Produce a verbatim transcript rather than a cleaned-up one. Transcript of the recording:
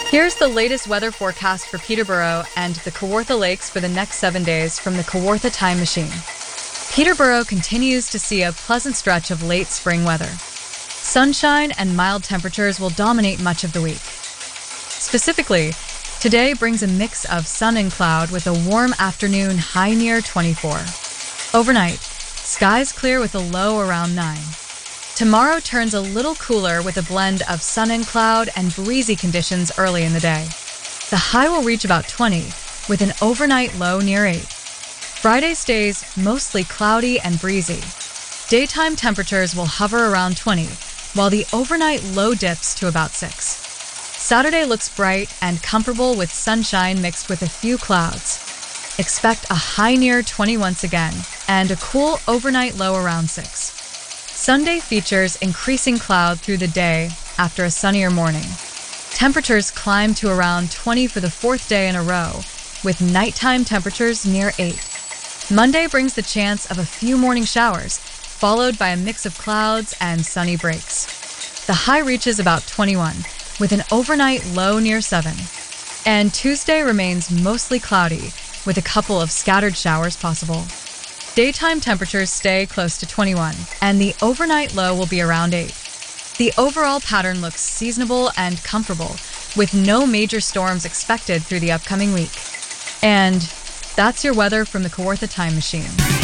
Here's the latest weather forecast for Peterborough and the Kawartha Lakes for the next seven days from the Kawartha Time Machine. Peterborough continues to see a pleasant stretch of late spring weather. Sunshine and mild temperatures will dominate much of the week. Specifically, today brings a mix of sun and cloud with a warm afternoon high near twenty-four. Overnight, skies clear with a low around nine. Tomorrow turns a little cooler with a blend of sun and cloud and breezy conditions early in the day. The high will reach about twenty, with an overnight low near eight. Friday stays mostly cloudy and breezy. Daytime temperatures will hover around twenty, while the overnight low dips to about six. Saturday looks bright and comfortable with sunshine mixed with a few clouds. Expect a high near twenty once again, and a cool overnight low around six. Sunday features increasing cloud through the day after a sunnier morning. Temperatures climb to around twenty for the fourth day in a row, with nighttime temperatures near eight. Monday brings the chance of a few morning showers, followed by a mix of clouds and sunny breaks. The high reaches about twenty-one, with an overnight low near seven. And Tuesday remains mostly cloudy, with a couple of scattered showers possible. Daytime temperatures stay close to twenty-one, and the overnight low will be around eight. The overall pattern looks seasonable and comfortable, with no major storms expected through the upcoming week. And that's your weather from the Kawartha Time Machine.